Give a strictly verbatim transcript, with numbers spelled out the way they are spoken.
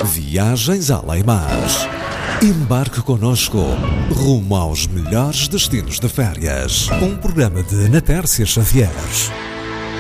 Viagens Além-Mar. Embarque connosco rumo aos melhores destinos de férias. Um programa de Ana Tércia Xavier.